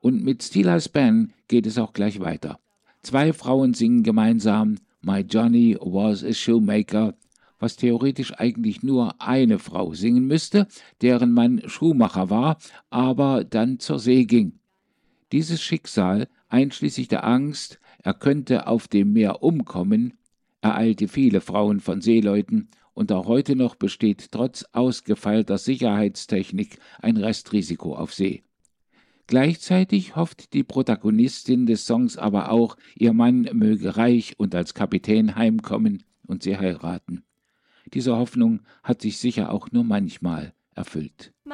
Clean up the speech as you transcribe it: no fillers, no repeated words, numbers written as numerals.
Und mit Steel House Band geht es auch gleich weiter. 2 Frauen singen gemeinsam My Johnny was a Shoemaker, was theoretisch eigentlich nur eine Frau singen müsste, deren Mann Schuhmacher war, aber dann zur See ging. Dieses Schicksal, einschließlich der Angst, er könnte auf dem Meer umkommen, ereilte viele Frauen von Seeleuten und auch heute noch besteht trotz ausgefeilter Sicherheitstechnik ein Restrisiko auf See. Gleichzeitig hofft die Protagonistin des Songs aber auch, ihr Mann möge reich und als Kapitän heimkommen und sie heiraten. Diese Hoffnung hat sich sicher auch nur manchmal erfüllt.